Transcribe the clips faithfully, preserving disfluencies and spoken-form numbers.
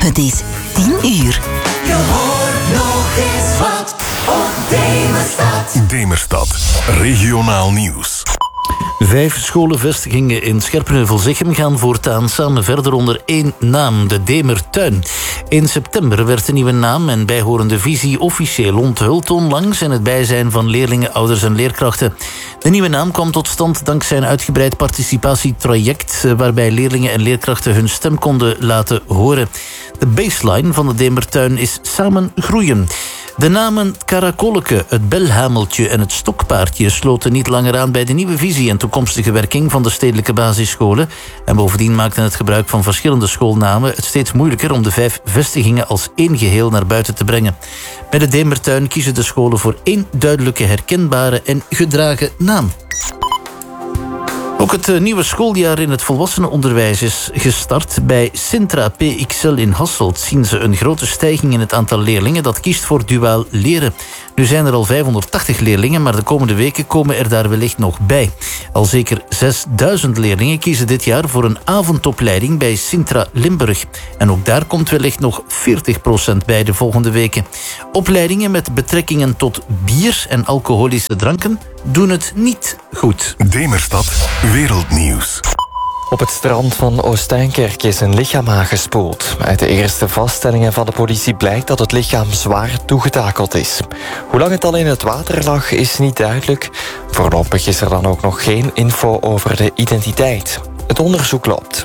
Het is tien uur. Je hoort nog eens wat op Demerstad. Demerstad, regionaal nieuws. Vijf scholenvestigingen in Scherpenheuvel-Zichem gaan voortaan samen verder onder één naam, de Demertuin. In september werd de nieuwe naam en bijhorende visie officieel onthuld, onlangs in het bijzijn van leerlingen, ouders en leerkrachten. De nieuwe naam kwam tot stand dankzij een uitgebreid participatietraject waarbij leerlingen en leerkrachten hun stem konden laten horen. De baseline van de Demertuin is samen groeien. De namen Karakolleke, het Belhameltje en het Stokpaardje sloten niet langer aan bij de nieuwe visie en toekomstige werking van de stedelijke basisscholen. En bovendien maakten het gebruik van verschillende schoolnamen het steeds moeilijker om de vijf vestigingen als één geheel naar buiten te brengen. Bij de Demertuin kiezen de scholen voor één duidelijke, herkenbare en gedragen naam. Ook het nieuwe schooljaar in het volwassenenonderwijs is gestart. Bij Sintra P X L in Hasselt zien ze een grote stijging in het aantal leerlingen dat kiest voor duaal leren. Nu zijn er al vijfhonderdtachtig leerlingen, maar de komende weken komen er daar wellicht nog bij. Al zeker zesduizend leerlingen kiezen dit jaar voor een avondopleiding bij Sintra Limburg. En ook daar komt wellicht nog veertig procent bij de volgende weken. Opleidingen met betrekkingen tot bier en alcoholische dranken doen het niet goed. Demerstad, wereldnieuws. Op het strand van Oostuinkerk is een lichaam aangespoeld. Uit de eerste vaststellingen van de politie blijkt dat het lichaam zwaar toegetakeld is. Hoe lang het al in het water lag is niet duidelijk. Voorlopig is er dan ook nog geen info over de identiteit. Het onderzoek loopt.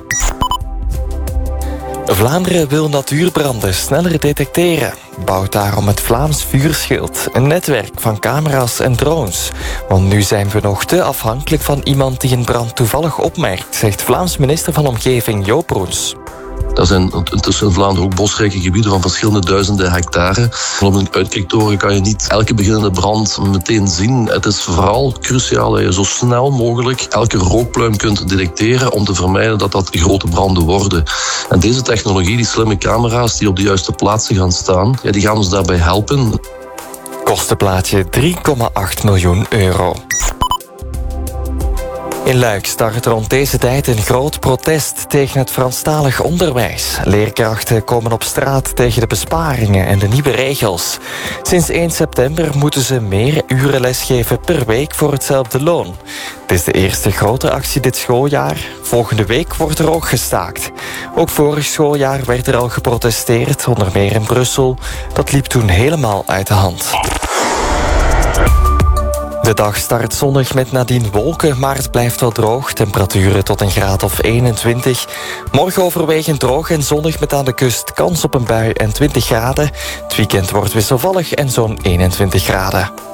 Vlaanderen wil natuurbranden sneller detecteren. Bouwt daarom het Vlaams Vuurschild, een netwerk van camera's en drones. Want nu zijn we nog te afhankelijk van iemand die een brand toevallig opmerkt, zegt Vlaams minister van Omgeving Joop Roens. Dat zijn tussen Vlaanderen ook bosrijke gebieden van verschillende duizenden hectare. Op een uitkijktoren kan je niet elke beginnende brand meteen zien. Het is vooral cruciaal dat je zo snel mogelijk elke rookpluim kunt detecteren om te vermijden dat dat grote branden worden. En deze technologie, die slimme camera's die op de juiste plaatsen gaan staan, ja, die gaan ons daarbij helpen. Kostenplaatje drie komma acht miljoen euro. In Luik start rond deze tijd een groot protest tegen het Franstalig onderwijs. Leerkrachten komen op straat tegen de besparingen en de nieuwe regels. Sinds één september moeten ze meer uren lesgeven per week voor hetzelfde loon. Het is de eerste grote actie dit schooljaar. Volgende week wordt er ook gestaakt. Ook vorig schooljaar werd er al geprotesteerd, onder meer in Brussel. Dat liep toen helemaal uit de hand. De dag start zonnig met nadien wolken, maar het blijft wel droog. Temperaturen tot een graad of eenentwintig. Morgen overwegend droog en zonnig met aan de kust kans op een bui en twintig graden. Het weekend wordt wisselvallig en zo'n eenentwintig graden.